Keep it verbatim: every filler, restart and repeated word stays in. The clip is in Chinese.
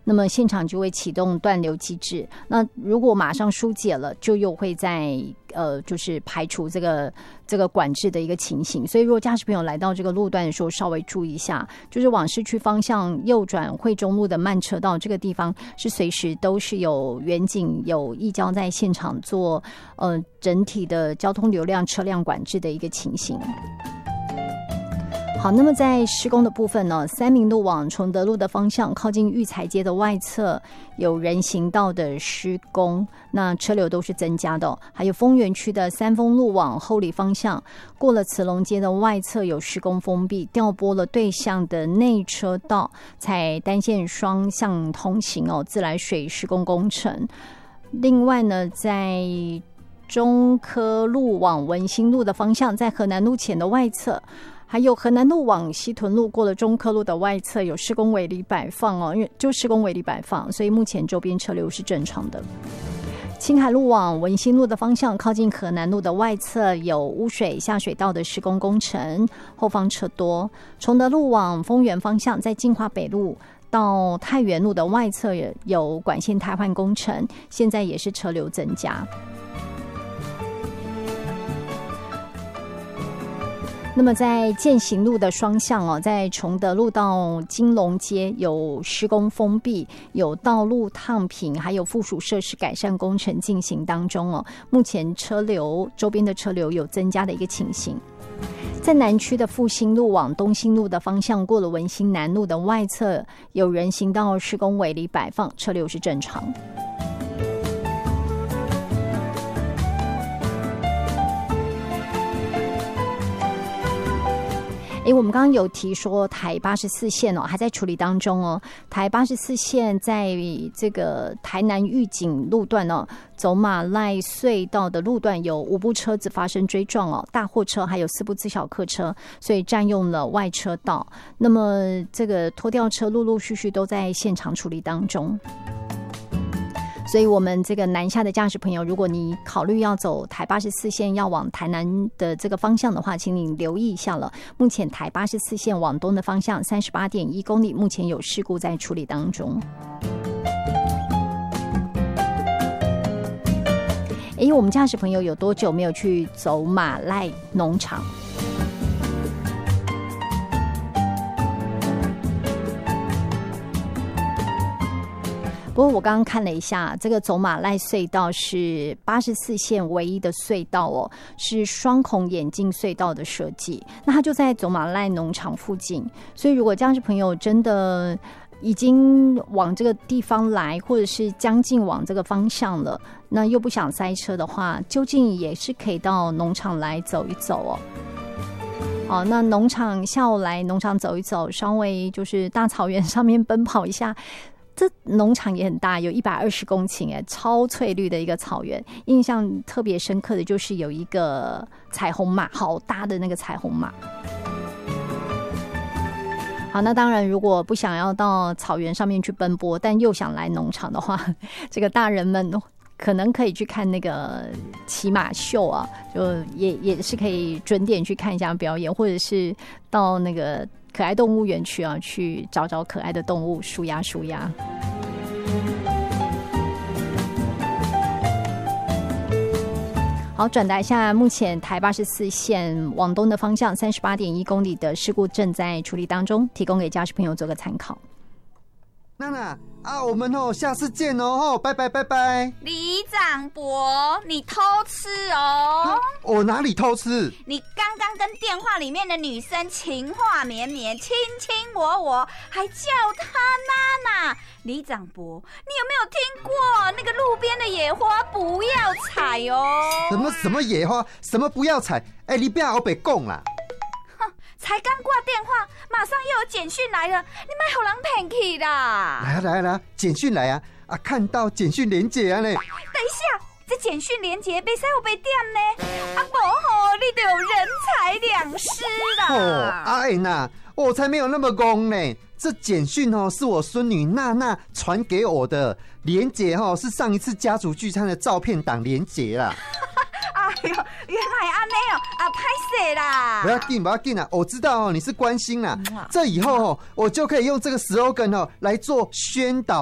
那么现场就会启动断流机制。那如果马上疏解了，就又会在呃，就是排除这个这个管制的一个情形。所以如果驾驶朋友来到这个路段的时候，稍微注意一下，就是往市区方向右转惠中路的慢车道这个地方，是随时都是有远警有义交在现场做呃整体的交通流量车辆管制的一个情形。好，那么在施工的部分呢，三民路往崇德路的方向，靠近育才街的外侧有人行道的施工，那车流都是增加的、哦、还有丰原区的三丰路往后里方向，过了慈龙街的外侧有施工封闭，调拨了对向的内车道，采单线双向通行哦，自来水施工工程。另外呢，在中科路往文心路的方向，在河南路前的外侧，还有河南路往西屯路过了中科路的外侧有施工围篱摆放哦，因为就施工围篱摆放，所以目前周边车流是正常的。青海路往文心路的方向，靠近河南路的外侧有污水下水道的施工工程，后方车多。崇德路往丰原方向，在金华北路到太原路的外侧有管线汰换工程，现在也是车流增加。那么在健行路的双向哦，在崇德路到金龙街有施工封闭，有道路烫平，还有附属设施改善工程进行当中哦。目前车流周边的车流有增加的一个情形。在南区的复兴路往东兴路的方向，过了文心南路的外侧有人行道施工围篱摆放，车流是正常。诶，我们刚刚有提说台八十四线哦，还在处理当中哦。台八十四线在这个台南玉井路段哦，走马赖隧道的路段有五部车子发生追撞哦，大货车还有四部自小客车，所以占用了外车道。那么这个拖吊车陆陆续续都在现场处理当中。所以我们这个南下的驾驶朋友，如果你考虑要走台八十四线要往台南的这个方向的话，请你留意一下了。目前台八十四线往东的方向 三十八点一公里，目前有事故在处理当中。诶，我们驾驶朋友有多久没有去走马赖农场？不过我刚刚看了一下，这个走马赖隧道是八十四线唯一的隧道哦，是双孔眼镜隧道的设计。那它就在走马赖农场附近，所以如果驾驶朋友真的已经往这个地方来，或者是将近往这个方向了，那又不想塞车的话，就近也是可以到农场来走一走哦。好，那农场下午来农场走一走，稍微就是大草原上面奔跑一下。这农场也很大，有一百二十公顷，哎，超翠绿的一个草原。印象特别深刻的就是有一个彩虹马，好大的那个彩虹马。好，那当然，如果不想要到草原上面去奔波，但又想来农场的话，这个大人们可能可以去看那个骑马秀啊，就也也是可以准点去看一下表演，或者是到那个可爱动物园区啊，去找找可爱的动物，舒压舒压。好，转达一下，目前台八十四线往东的方向 三十八点一公里的事故正在处理当中，提供给驾驶朋友做个参考。 娜娜啊，我们哦下次见哦，哦拜拜拜拜。 李长博，你偷吃哦！ 我哪里偷吃？ 你刚刚跟电话里面的女生情话绵绵，卿卿我我，还叫她娜娜。李长博，你有没有听过那个路边的野花不要采哦？ 什么什么野花？什么不要采？哎、欸，你不要欧北讲啦！ 才刚挂电话，马上又有简讯来了，你别给人骗去啦！ 来啊来啊来啊，简讯来啊！啊，看到简讯连结啊嘞！ 等一下，这简讯连结没使有被点呢？啊不吼，你就有人财两失啦！ 哦，阿恩呐，我才没有那么公呢。这简讯哦，是我孙女娜娜传给我的，连结哦是上一次家族聚餐的照片档连结啦。 哎呦，原来安尼哦，啊，拍摄啦！ 不要紧，不要紧啊！我知道哦，你是关心啦。这以后哦，我就可以用这个 slogan 哦来做宣导。